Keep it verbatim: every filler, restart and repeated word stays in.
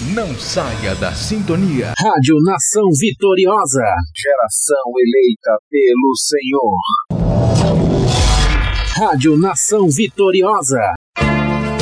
Não saia da sintonia. Rádio Nação Vitoriosa. Geração eleita pelo Senhor. Rádio Nação Vitoriosa.